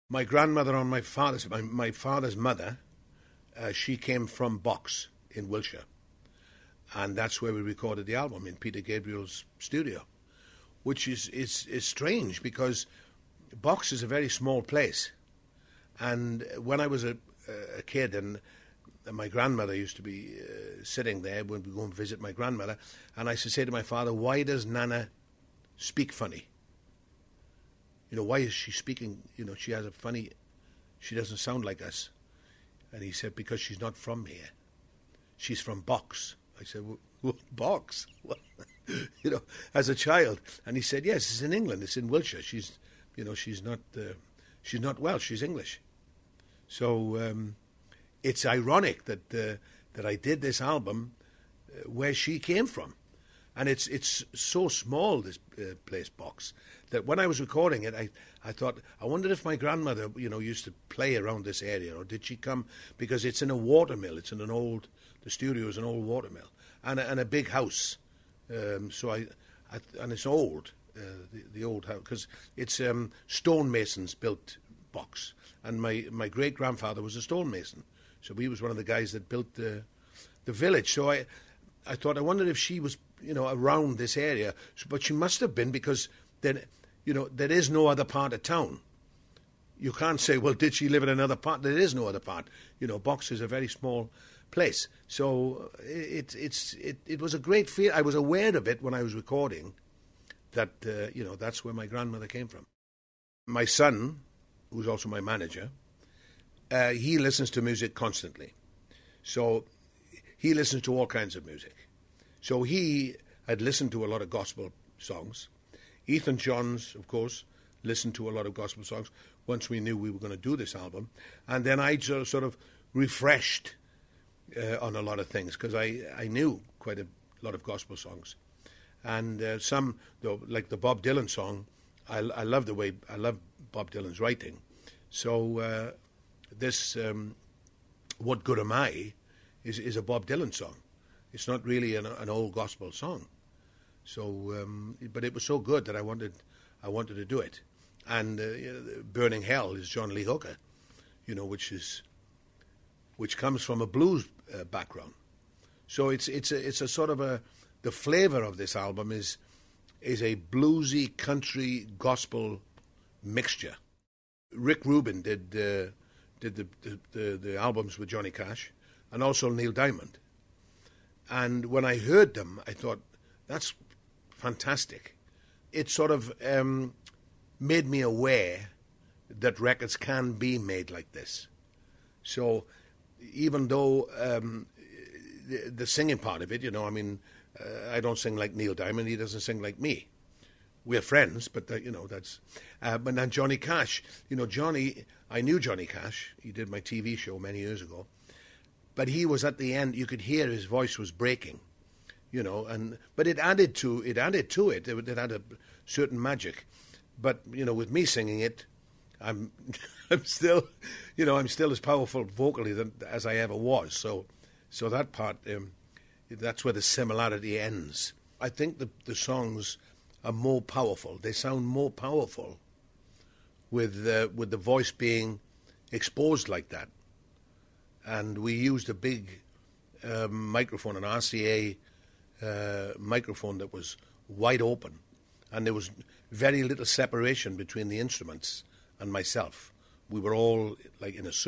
My grandmother on my father's mother, she came from Box in Wiltshire. And that's where we recorded the album, in Peter Gabriel's studio, which is strange because Box is a very small place. And when I was a kid, and my grandmother used to be sitting there when we go and visit my grandmother, and I used to say to my father, why does Nana speak funny? Why is she speaking, she has she doesn't sound like us. And he said, because she's not from here. She's from Box. I said, well, Box? As a child. And he said, yes, it's in England, it's in Wiltshire. She's not Welsh, she's English. So it's ironic that I did this album where she came from. And it's so small, this place, Box, that when I was recording it, I thought, I wondered if my grandmother, used to play around this area, or did she come, because it's in a watermill, the studio is an old watermill, and a big house. And it's old, the old house, because it's stonemasons built Box. And my great-grandfather was a stonemason, so he was one of the guys that built the village. So I thought, I wondered if she was, around this area. But she must have been, because then, there is no other part of town. You can't say, well, did she live in another part? There is no other part. Box is a very small place. So it was a great feel. I was aware of it when I was recording, that, that's where my grandmother came from. My son, who's also my manager, he listens to music constantly. So he listens to all kinds of music. So he had listened to a lot of gospel songs. Ethan Johns, of course, listened to a lot of gospel songs once we knew we were going to do this album. And then I sort of refreshed on a lot of things, because I knew quite a lot of gospel songs. And some, like the Bob Dylan song, I love Bob Dylan's writing. So this What Good Am I is a Bob Dylan song. It's not really an old gospel song. So, but it was so good that I wanted to do it. And Burning Hell is John Lee Hooker, which comes from a blues background. So it's a sort of the flavour of this album is a bluesy country gospel mixture. Rick Rubin did the albums with Johnny Cash, and also Neil Diamond. And when I heard them, I thought, that's fantastic. It sort of made me aware that records can be made like this. So even though the singing part of it, I don't sing like Neil Diamond, he doesn't sing like me. We're friends, but that's... but then Johnny Cash, I knew Johnny Cash. He did my TV show many years ago. But he was at the end, you could hear his voice was breaking, but it added to it. It had a certain magic. But, with me singing it, I'm still as powerful vocally as I ever was. So that part, that's where the similarity ends. I think the songs are more powerful. They sound more powerful with the voice being exposed like that. And we used a big microphone, an RCA microphone that was wide open. And there was very little separation between the instruments and myself. We were all like in a